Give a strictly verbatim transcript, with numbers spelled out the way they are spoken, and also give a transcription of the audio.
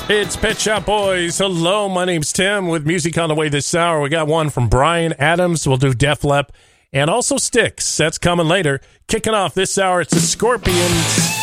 It's Pet Shop Boys. Hello, my name's Tim with music on the way this hour. We got one from Bryan Adams. We'll do Def Leppard and also Styx. That's coming later. Kicking off this hour, it's the Scorpions.